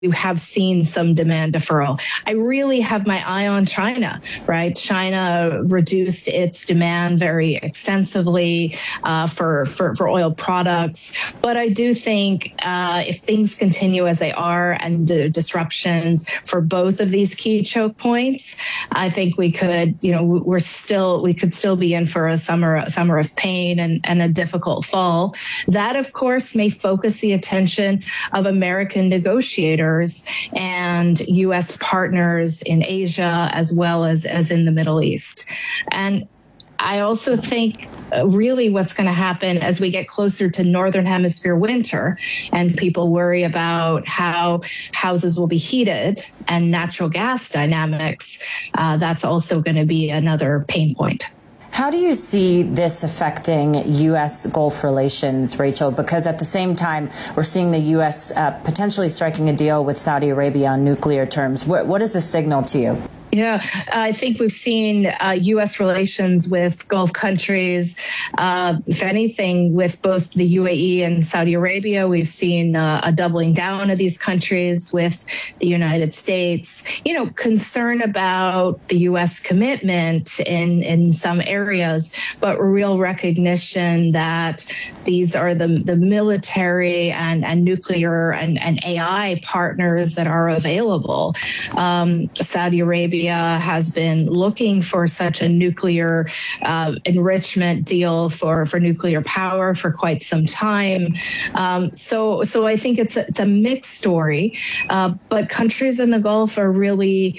have seen some demand deferral. I really have my eye on China, right? China reduced its demand very extensively for oil products. But I do think if things continue as they are and the disruptions for both of these key choke points, I think we could, we could still be in for a summer of pain and a difficult fall. That, of course, may focus the attention of American negotiators and U.S. partners in Asia as well as in the Middle East. And I also think really what's going to happen as we get closer to Northern Hemisphere winter and people worry about how houses will be heated and natural gas dynamics, that's also going to be another pain point. How do you see this affecting U.S. Gulf relations, Rachel? Because at the same time, we're seeing the U.S. Potentially striking a deal with Saudi Arabia on nuclear terms. What is the signal to you? Yeah, I think we've seen U.S. relations with Gulf countries, if anything, with both the UAE and Saudi Arabia. We've seen a doubling down of these countries with the United States. Concern about the U.S. commitment in some areas, but real recognition that these are the military and nuclear and AI partners that are available. Saudi Arabia has been looking for such a nuclear enrichment deal for nuclear power for quite some time. So I think it's a mixed story, but countries in the Gulf are really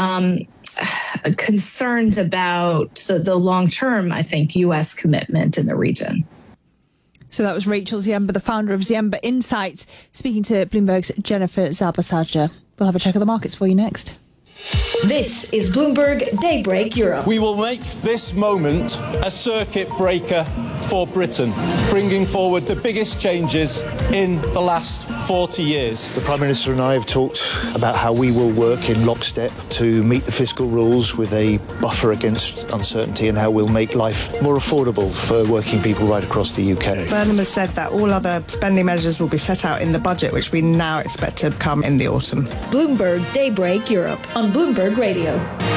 concerned about the long-term, I think, U.S. commitment in the region. So that was Rachel Ziemba, the founder of Ziemba Insights, speaking to Bloomberg's Jennifer Zabasajja. We'll have a check of the markets for you next. This is Bloomberg Daybreak Europe. We will make this moment a circuit breaker for Britain, bringing forward the biggest changes in the last 40 years. The Prime Minister and I have talked about how we will work in lockstep to meet the fiscal rules with a buffer against uncertainty and how we'll make life more affordable for working people right across the UK. Burnham has said that all other spending measures will be set out in the budget, which we now expect to come in the autumn. Bloomberg Daybreak Europe on Bloomberg Radio.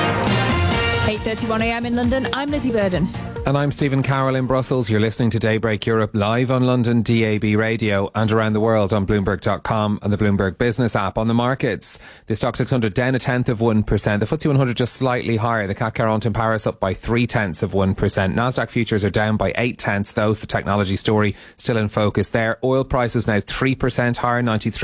8:31 a.m. in London. I'm Lizzie Burden. And I'm Stephen Carroll in Brussels. You're listening to Daybreak Europe live on London DAB radio and around the world on Bloomberg.com and the Bloomberg Business app. On the markets, the Stoxx 600 down 0.1%. The FTSE 100 just slightly higher. The CAC 40 in Paris up by 0.3%. Nasdaq futures are down by 0.8. Those the technology story still in focus there. Oil prices now 3% higher,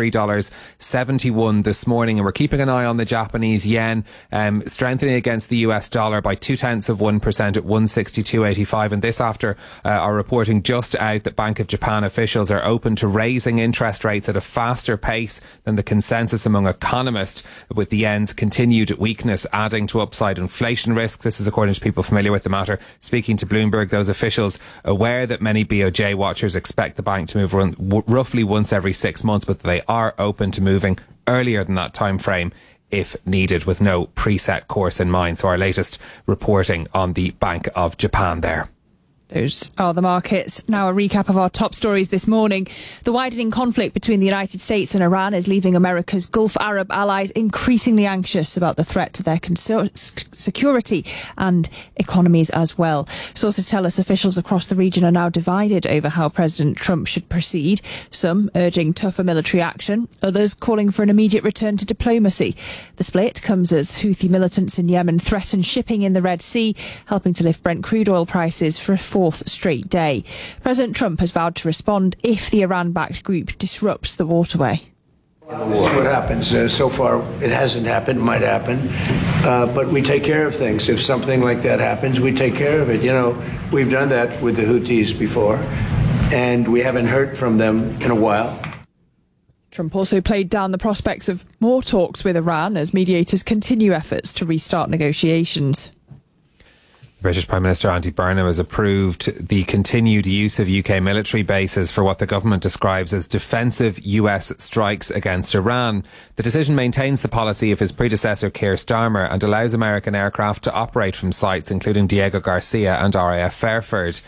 $93.71 this morning. And we're keeping an eye on the Japanese yen, strengthening against the US dollar by 0.2% at 162.85. And this after our reporting just out that Bank of Japan officials are open to raising interest rates at a faster pace than the consensus among economists, with the yen's continued weakness adding to upside inflation risk. This is according to people familiar with the matter. Speaking to Bloomberg, those officials aware that many BOJ watchers expect the bank to move roughly once every 6 months, but they are open to moving earlier than that time frame if needed, with no preset course in mind. So our latest reporting on the Bank of Japan there. Those are the markets. Now a recap of our top stories this morning. The widening conflict between the United States and Iran is leaving America's Gulf Arab allies increasingly anxious about the threat to their security and economies as well. Sources tell us officials across the region are now divided over how President Trump should proceed, some urging tougher military action, others calling for an immediate return to diplomacy. The split comes as Houthi militants in Yemen threaten shipping in the Red Sea, helping to lift Brent crude oil prices for a fourth straight day. President Trump has vowed to respond if the Iran-backed group disrupts the waterway. This is what happens. So far, it hasn't happened. It might happen. But we take care of things. If something like that happens, we take care of it. We've done that with the Houthis before, and we haven't heard from them in a while. Trump also played down the prospects of more talks with Iran as mediators continue efforts to restart negotiations. British Prime Minister Andy Burnham has approved the continued use of UK military bases for what the government describes as defensive US strikes against Iran. The decision maintains the policy of his predecessor Keir Starmer and allows American aircraft to operate from sites including Diego Garcia and RAF Fairford.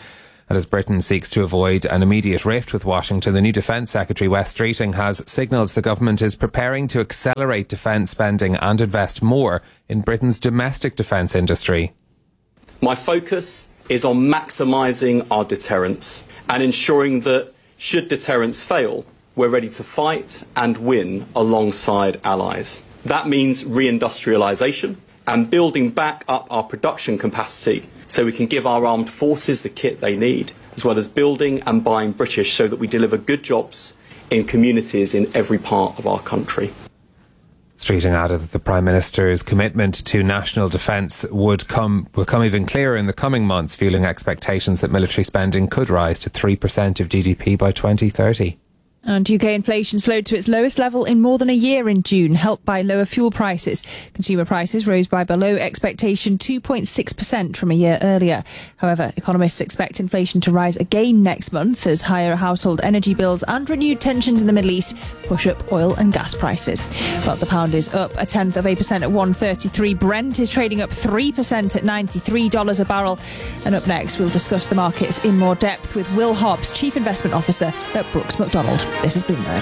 And as Britain seeks to avoid an immediate rift with Washington, the new Defence Secretary, Wes Streeting, has signalled the government is preparing to accelerate defence spending and invest more in Britain's domestic defence industry. My focus is on maximising our deterrence and ensuring that, should deterrence fail, we're ready to fight and win alongside allies. That means reindustrialisation and building back up our production capacity so we can give our armed forces the kit they need, as well as building and buying British so that we deliver good jobs in communities in every part of our country. Streeting added that the Prime Minister's commitment to national defence will come even clearer in the coming months, fueling expectations that military spending could rise to 3% of GDP by 2030. And UK inflation slowed to its lowest level in more than a year in June, helped by lower fuel prices. Consumer prices rose by below expectation 2.6% from a year earlier. However, economists expect inflation to rise again next month as higher household energy bills and renewed tensions in the Middle East push up oil and gas prices. Well, the pound is up 0.1% at 1.33. Brent is trading up 3% at $93 a barrel. And up next, we'll discuss the markets in more depth with Will Hobbs, Chief Investment Officer at Brooks Macdonald. This is Bloomberg.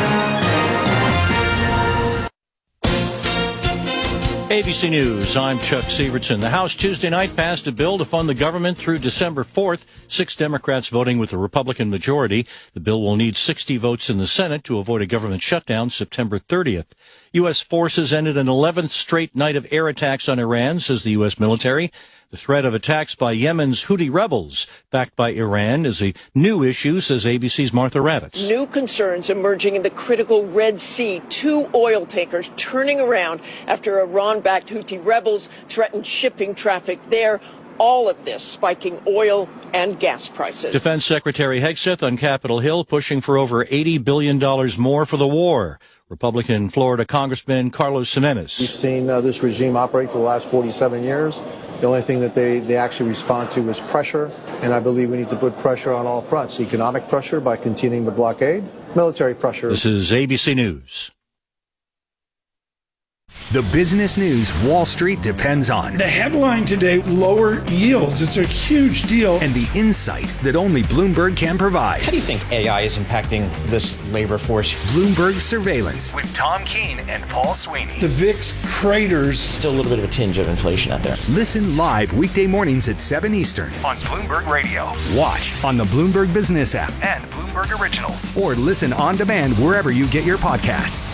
ABC News, I'm Chuck Sievertson. The House Tuesday night passed a bill to fund the government through December 4th, 6 Democrats voting with a Republican majority. The bill will need 60 votes in the Senate to avoid a government shutdown September 30th. U.S. forces ended an 11th straight night of air attacks on Iran, says the U.S. military. The threat of attacks by Yemen's Houthi rebels, backed by Iran, is a new issue, says ABC's Martha Raddatz. New concerns emerging in the critical Red Sea. 2 oil tankers turning around after Iran-backed Houthi rebels threatened shipping traffic there. All of this spiking oil and gas prices. Defense Secretary Hegseth on Capitol Hill pushing for over $80 billion more for the war. Republican Florida Congressman Carlos Ximenez. We've seen this regime operate for the last 47 years. The only thing that they actually respond to is pressure, and I believe we need to put pressure on all fronts. Economic pressure by continuing the blockade, military pressure. This is ABC News. The business news Wall Street depends on. The headline today, lower yields. It's a huge deal. And the insight that only Bloomberg can provide. How do you think AI is impacting this labor force? Bloomberg Surveillance with Tom Keene and Paul Sweeney. The VIX craters. Still a little bit of a tinge of inflation out there. Listen live weekday mornings at 7 Eastern on Bloomberg Radio. Watch on the Bloomberg Business app and Bloomberg Originals. Or listen on demand wherever you get your podcasts.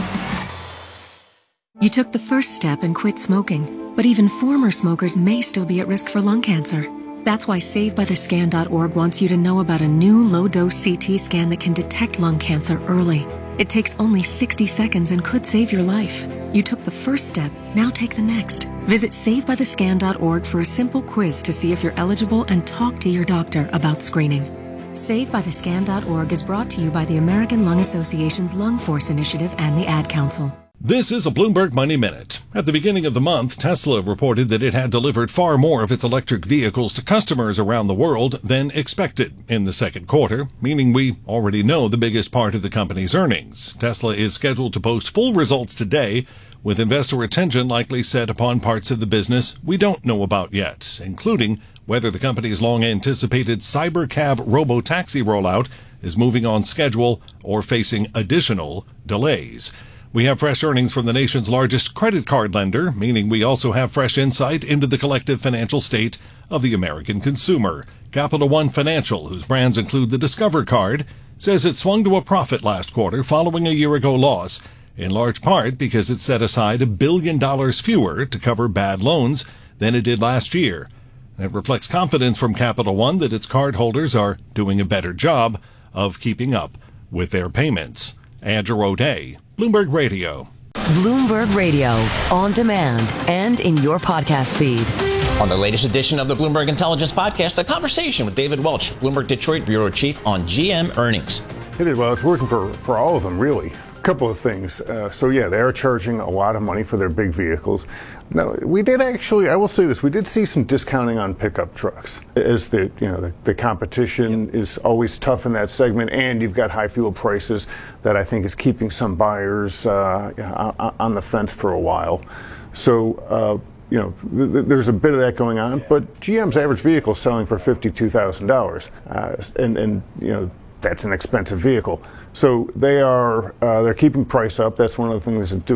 You took the first step and quit smoking, but even former smokers may still be at risk for lung cancer. That's why SaveByTheScan.org wants you to know about a new low-dose CT scan that can detect lung cancer early. It takes only 60 seconds and could save your life. You took the first step, now take the next. Visit SaveByTheScan.org for a simple quiz to see if you're eligible and talk to your doctor about screening. SaveByTheScan.org is brought to you by the American Lung Association's Lung Force Initiative and the Ad Council. This is a Bloomberg Money Minute. At the beginning of the month, Tesla reported that it had delivered far more of its electric vehicles to customers around the world than expected in the second quarter, meaning we already know the biggest part of the company's earnings. Tesla is scheduled to post full results today, with investor attention likely set upon parts of the business we don't know about yet, including whether the company's long-anticipated Cybercab robo-taxi rollout is moving on schedule or facing additional delays. We have fresh earnings from the nation's largest credit card lender, meaning we also have fresh insight into the collective financial state of the American consumer. Capital One Financial, whose brands include the Discover card, says it swung to a profit last quarter following a year-ago loss, in large part because it set aside $1 billion fewer to cover bad loans than it did last year. It reflects confidence from Capital One that its cardholders are doing a better job of keeping up with their payments. Andrew O'Day, Bloomberg Radio. Bloomberg Radio, on demand and in your podcast feed. On the latest edition of the Bloomberg Intelligence Podcast, a conversation with David Welch, Bloomberg Detroit Bureau Chief, on GM earnings. It is, well, it's working for all of them, really. A couple of things. They are charging a lot of money for their big vehicles. Now, we did actually, I will say this, we did see some discounting on pickup trucks as the competition is always tough in that segment, and you've got high fuel prices that I think is keeping some buyers on the fence for a while. So there's a bit of that going on. But GM's average vehicle is selling for $52,000, and that's an expensive vehicle. So they're keeping price up. That's one of the things that do.